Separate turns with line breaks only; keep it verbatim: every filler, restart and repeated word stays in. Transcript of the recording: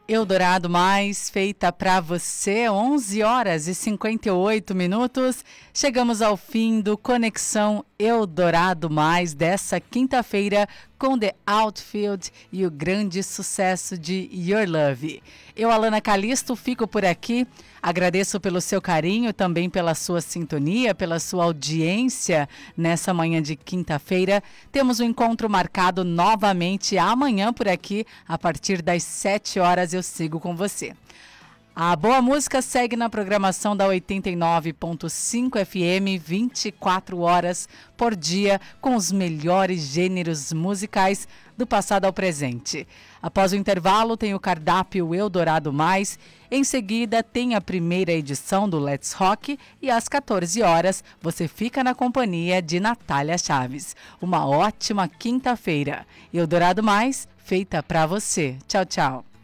Eldorado Mais, feita para você, onze horas e cinquenta e oito minutos. Chegamos ao fim do Conexão Eldorado Mais dessa quinta-feira com The Outfield e o grande sucesso de Your Love. Eu, Alana Calisto, fico por aqui. Agradeço pelo seu carinho, também pela sua sintonia, pela sua audiência nessa manhã de quinta-feira. Temos um encontro marcado novamente amanhã por aqui, a partir das sete horas eu sigo com você. A boa música segue na programação da oitenta e nove ponto cinco F M, vinte e quatro horas por dia, com os melhores gêneros musicais do passado ao presente. Após o intervalo, tem o cardápio Eldorado Mais. Em seguida, tem a primeira edição do Let's Rock e às quatorze horas você fica na companhia de Natália Chaves. Uma ótima quinta-feira. Eldorado Mais, feita pra você. Tchau, tchau.